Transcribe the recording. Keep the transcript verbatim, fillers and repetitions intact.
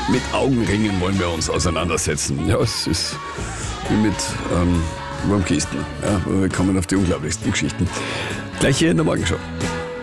Mit Augenringen wollen wir uns auseinandersetzen. Ja, es ist wie mit ähm, Wurmkisten. Ja, wir kommen auf die unglaublichsten Geschichten. Gleich hier in der Morgenshow.